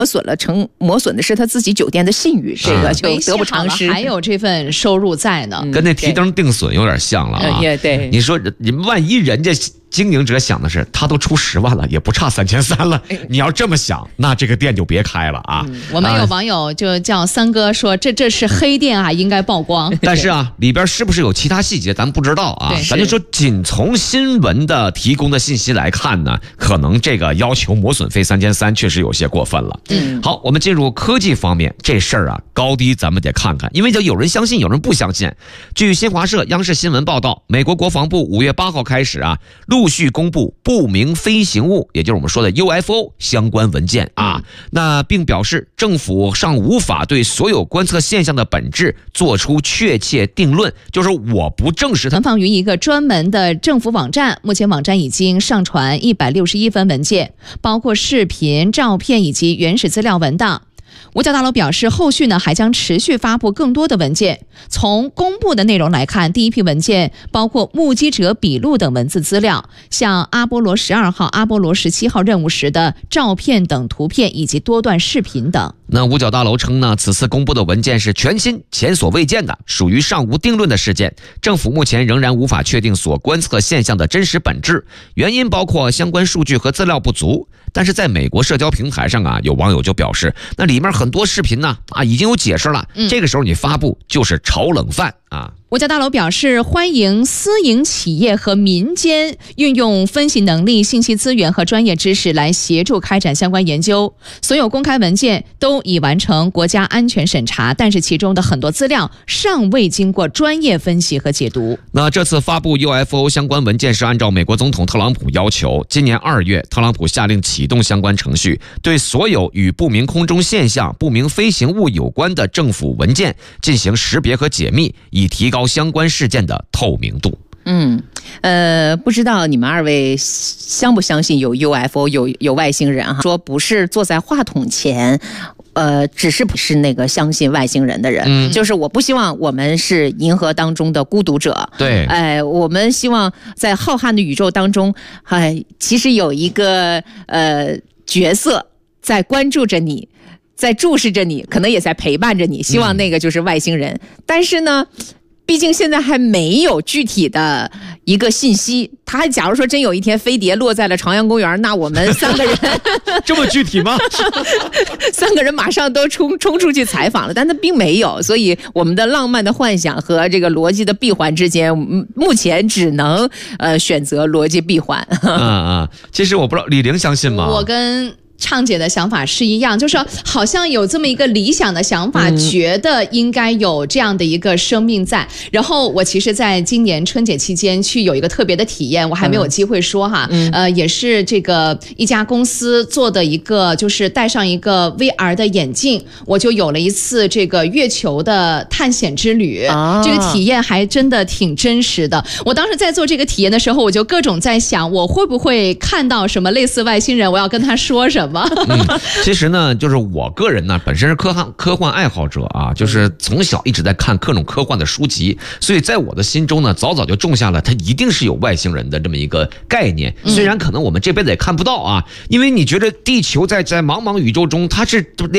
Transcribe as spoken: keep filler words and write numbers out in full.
磨损了，成磨损的是他自己酒店的信誉，这个就得不偿失。 还有这份收入在呢， 跟那提灯定损有点像了啊。 也对， 你说你万一人家经营者想的是，他都出十万了，也不差三千三了。你要这么想，那这个店就别开了啊。 嗯、我们有网友就叫三哥说，这这是黑店啊，应该曝光。 但是啊，里边是不是有其他细节，咱不知道啊。咱就说，仅从新闻的提供的信息来看呢，可能这个要求磨损费三千三确实有些过分了。嗯，好，我们进入科技方面，这事儿啊，高低咱们得看看，因为就有人相信，有人不相信。据新华社、央视新闻报道，美国国防部五月八号开始啊，陆续公布不明飞行物，也就是我们说的 U F O 相关文件啊。那并表示，政府尚无法对所有观测现象的本质做出确切定论，就是我不证实它。 存放于一个专门的政府网站，目前网站已经上传一百六十一份文件，包括视频、照片以及原始资料文档。五角大楼表示，后续呢还将持续发布更多的文件。从公布的内容来看，第一批文件包括目击者笔录等文字资料，像阿波罗十二号、阿波罗十七号任务时的照片等图片以及多段视频等。 那五角大楼称呢，此次公布的文件是全新、前所未见的，属于尚无定论的事件。政府目前仍然无法确定所观测现象的真实本质，原因包括相关数据和资料不足。但是在美国社交平台上啊，有网友就表示，那里面很多视频呢啊已经有解释了，嗯、这个时候你发布就是炒冷饭啊。 五角大楼表示，欢迎私营企业和民间运用分析能力、信息资源和专业知识来协助开展相关研究。所有公开文件都已完成国家安全审查，但是其中的很多资料尚未经过专业分析和解读。 那这次发布 U F O 相关文件是按照美国总统特朗普要求，今年二月，特朗普下令启动相关程序，对所有与不明空中现象、不明飞行物有关的政府文件进行识别和解密，以提高相关事件的透明度。 嗯，呃，不知道你们二位相不相信有 U F O 有有外星人哈？说不是坐在话筒前，呃，只是不是那个相信外星人的人，嗯、就是我不希望我们是银河当中的孤独者。 对， 哎、呃，我们希望在浩瀚的宇宙当中，哎、呃，其实有一个呃角色在关注着你。在注视着你，可能也在陪伴着你，希望那个就是外星人。嗯、但是呢，毕竟现在还没有具体的一个信息。他假如说真有一天飞碟落在了朝阳公园，那我们三个人这么具体吗？ 三个人马上都冲冲出去采访了，但他并没有，所以我们的浪漫的幻想和这个逻辑的闭环之间，目前只能呃选择逻辑闭环。 啊啊！其实我不知道李玲相信吗？ 我跟畅姐的想法是一样，就是好像有这么一个理想的想法，嗯、觉得应该有这样的一个生命在。然后我其实在今年春节期间去有一个特别的体验，我还没有机会说哈，嗯、呃，也是这个一家公司做的一个，就是戴上一个 V R 的眼镜，我就有了一次这个月球的探险之旅。啊、这个体验还真的挺真实的。我当时在做这个体验的时候，我就各种在想，我会不会看到什么类似外星人，我要跟他说什么。 嗯，其实呢，就是我个人呢，本身是科幻科幻爱好者啊，就是从小一直在看各种科幻的书籍，所以在我的心中呢，早早就种下了它一定是有外星人的这么一个概念。虽然可能我们这辈子也看不到啊，因为你觉得地球在在茫茫宇宙中，它是连